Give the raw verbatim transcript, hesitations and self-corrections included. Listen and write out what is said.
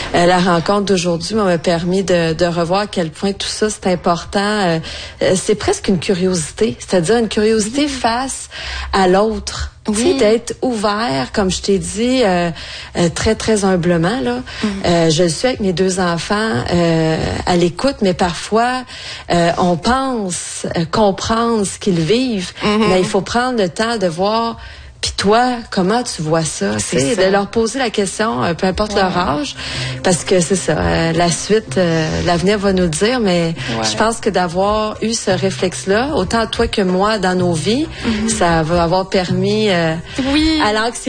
euh, la rencontre d'aujourd'hui m'a permis de, de revoir à quel point tout ça, c'est important. Euh, euh, c'est presque une curiosité, c'est-à-dire une curiosité oui. face à l'autre. Oui. Tu sais, d'être ouvert, comme je t'ai dit, euh, euh, très, très humblement, là. Mm. Euh, je le suis avec mes deux enfants euh, à l'écoute, mais parfois, euh, on pense euh, comprendre ce qu'ils vivent, mm-hmm. mais il faut prendre le temps de voir... Puis toi, comment tu vois ça? C'est de leur poser la question, euh, peu importe ouais. leur âge, parce que c'est ça, euh, la suite, euh, l'avenir va nous le dire, mais ouais. je pense que d'avoir eu ce réflexe-là, autant toi que moi dans nos vies, mm-hmm. ça va avoir permis euh, oui. à l'anxiété